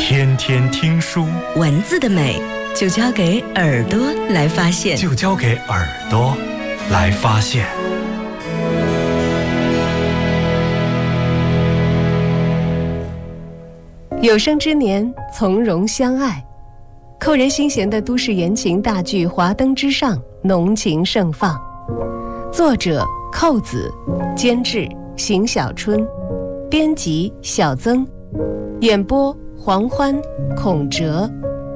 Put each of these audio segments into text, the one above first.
天天听书， 文字的美就交给耳朵来发现， 就交给耳朵来发现。 有生之年，从容相爱。扣人心弦的都市言情大剧《华灯之上》浓情盛放，作者寇子，监制邢小春，编辑小曾，演播黄欢、孔哲。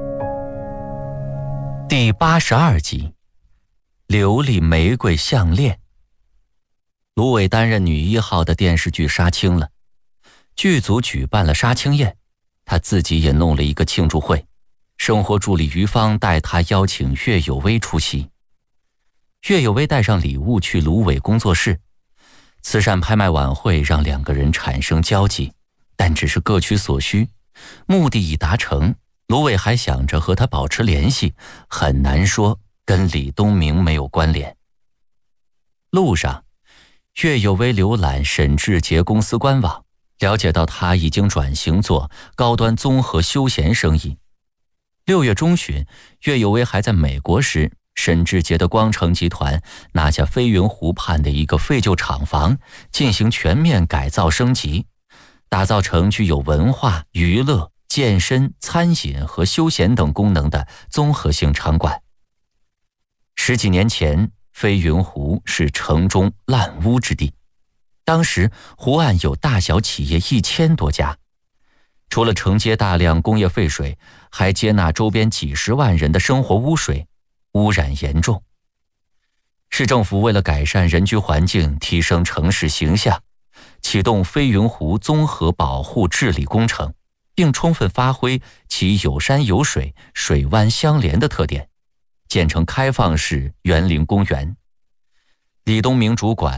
第82集，琉璃玫瑰项链。芦苇担任女1号的电视剧杀青了，剧组举办了杀青宴，他自己也弄了一个庆祝会，生活助理于芳带他邀请岳有薇出席。岳有薇带上礼物去芦苇工作室，慈善拍卖晚会让两个人产生交集，但只是各取所需，目的已达成。芦苇还想着和他保持联系，很难说跟李东明没有关联。路上，岳有薇浏览沈志杰公司官网，了解到他已经转型做高端综合休闲生意。6月中旬，岳有薇还在美国时，沈志杰的光城集团拿下飞云湖畔的一个废旧厂房，进行全面改造升级，打造成具有文化、娱乐、健身、餐饮和休闲等功能的综合性场馆。10几年前，飞云湖是城中烂污之地，当时湖岸有大小企业1000多家，除了承接大量工业废水，还接纳周边几10万人的生活污水，污染严重。市政府为了改善人居环境，提升城市形象，启动飞云湖综合保护治理工程，并充分发挥其有山有水、水湾相连的特点，建成开放式园林公园。李东明主管